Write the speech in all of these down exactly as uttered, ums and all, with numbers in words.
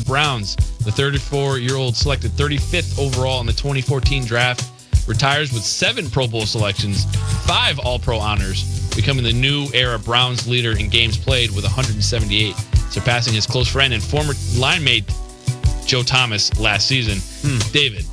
Browns. The thirty-four-year-old selected thirty-fifth overall in the twenty fourteen draft. Retires with seven Pro Bowl selections, five All-Pro honors, becoming the new era Browns leader in games played with one hundred seventy-eight, surpassing his close friend and former line mate Joe Thomas last season. Hmm. David,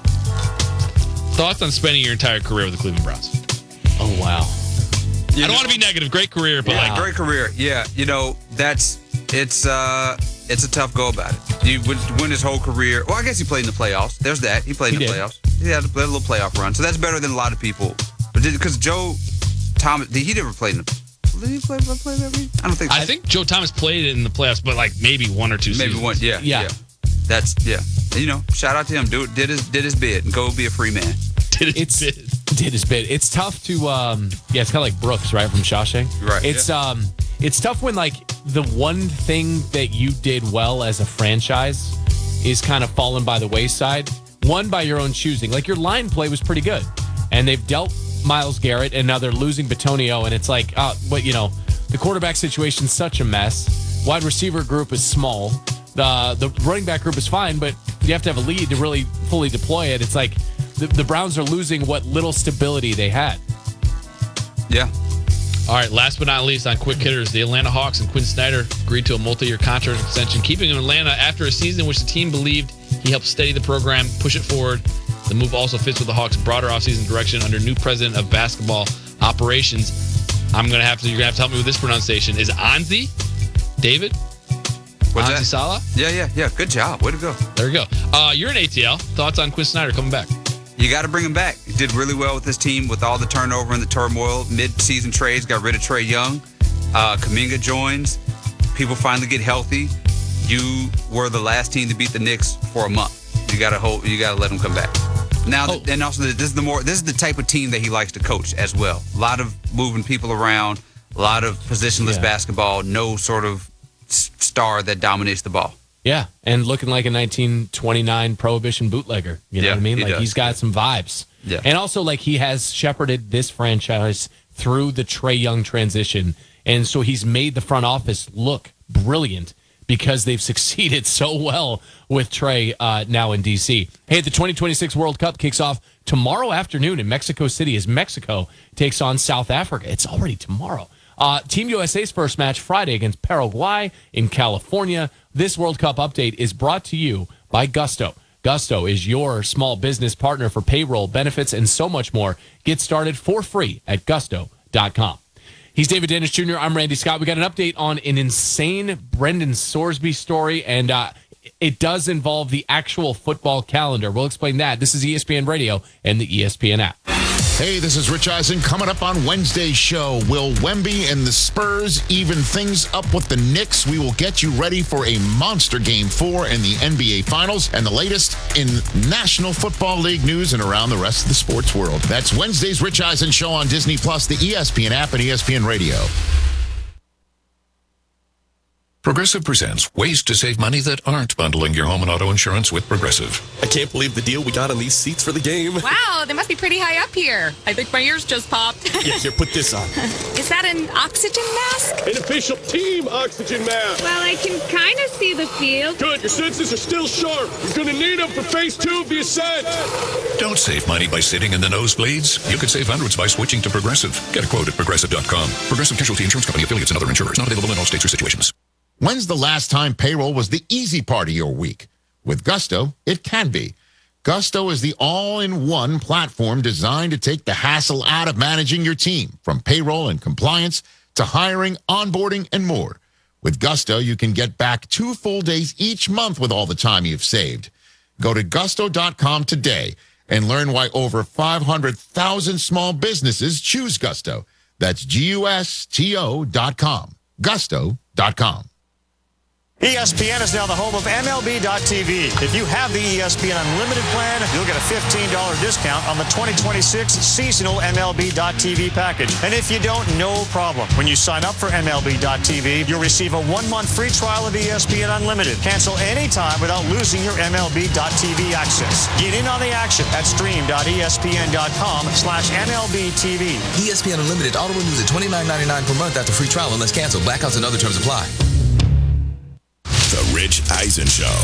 thoughts on spending your entire career with the Cleveland Browns? Oh, wow. You I don't know, want to be negative. Great career, but yeah, like great career. Yeah, you know that's it's uh it's a tough go about it. You win, win his whole career. Well, I guess he played in the playoffs. There's that. He played in he the did. playoffs. He had a little playoff run, so that's better than a lot of people. But because Joe Thomas, did he never play in the? Did he play? play that I don't think. I think Joe Thomas played in the playoffs, but like maybe one or two. Maybe seasons. one. Yeah, yeah. yeah. That's yeah. You know, shout out to him. Do did his did his bid and go be a free man. Did his It's bid. did his bid. It's tough to um yeah, it's kind of like Brooks, right, from Shawshank. Right, It's yeah. um it's tough when like the one thing that you did well as a franchise is kind of fallen by the wayside. One by your own choosing. Like your line play was pretty good, and they've dealt Myles Garrett, and now they're losing Bitonio, and it's like, uh, but you know, the quarterback situation's such a mess. Wide receiver group is small. The the running back group is fine, but you have to have a lead to really fully deploy it. It's like the, the Browns are losing what little stability they had. Yeah. All right, last but not least, on quick hitters, the Atlanta Hawks and Quinn Snyder agreed to a multi-year contract extension, keeping him in Atlanta after a season in which the team believed he helped steady the program, push it forward. The move also fits with the Hawks' broader offseason direction under new president of basketball operations. I'm gonna have to. You're gonna have to help me with this pronunciation. Is it Anzi? David? What's Anzi that? Salah? Yeah, yeah, yeah. Good job. Way to go. There we go. Uh, you're an A T L. Thoughts on Quinn Snyder coming back? You got to bring him back. He did really well with this team with all the turnover and the turmoil. Mid-season trades, got rid of Trae Young. Uh, Kuminga joins. People finally get healthy. You were the last team to beat the Knicks for a month. You got to hold. You got to let him come back. Now, Oh. and also this is the more. This is the type of team that he likes to coach as well. A lot of moving people around. A lot of positionless Yeah. basketball. No sort of s- star that dominates the ball. Yeah, and looking like a nineteen twenty-nine Prohibition bootlegger. You know Yeah, what I mean? he Like does. he's got some vibes. Yeah. And also, like, he has shepherded this franchise through the Trae Young transition. And so he's made the front office look brilliant because they've succeeded so well with Trae uh, now in D C. Hey, the twenty twenty-six World Cup kicks off tomorrow afternoon in Mexico City as Mexico takes on South Africa. It's already tomorrow. Uh, Team U S A's first match Friday against Paraguay in California. This World Cup update is brought to you by Gusto. Gusto is your small business partner for payroll, benefits, and so much more. Get started for free at gusto dot com. He's David Dennis Junior I'm Randy Scott. We got an update on an insane Brendan Sorsby story, and uh, it does involve the actual football calendar. We'll explain that. This is E S P N Radio and the E S P N app. Hey, this is Rich Eisen. Coming up on Wednesday's show, will Wemby and the Spurs even things up with the Knicks? We will get you ready for a monster Game four in the N B A Finals and the latest in National Football League news and around the rest of the sports world. That's Wednesday's Rich Eisen show on Disney Plus, the E S P N app, and E S P N Radio. Progressive presents ways to save money that aren't bundling your home and auto insurance with Progressive. I can't believe the deal we got on these seats for the game. Wow, they must be pretty high up here. I think my ears just popped. Yeah, here, put this on. Is that an oxygen mask? An official team oxygen mask. Well, I can kind of see the field. Good, your senses are still sharp. You're going to need them for phase two of the ascent. Don't save money by sitting in the nosebleeds. You could save hundreds by switching to Progressive. Get a quote at progressive dot com. Progressive Casualty Insurance Company, affiliates, and other insurers. Not available in all states or situations. When's the last time payroll was the easy part of your week? With Gusto, it can be. Gusto is the all-in-one platform designed to take the hassle out of managing your team, from payroll and compliance to hiring, onboarding, and more. With Gusto, you can get back two full days each month with all the time you've saved. Go to gusto dot com today and learn why over five hundred thousand small businesses choose Gusto. That's G U S T O dot com. gusto dot com. E S P N is now the home of M L B dot T V. If you have the E S P N Unlimited plan, you'll get a fifteen dollars discount on the twenty twenty-six seasonal M L B dot T V package. And if you don't, no problem. When you sign up for M L B dot T V, you'll receive a one-month free trial of E S P N Unlimited. Cancel anytime without losing your M L B dot T V access. Get in on the action at stream dot E S P N dot com slash M L B T V. E S P N Unlimited auto renews at twenty-nine ninety-nine per month after free trial unless canceled. Blackouts and other terms apply. The Rich Eisen Show.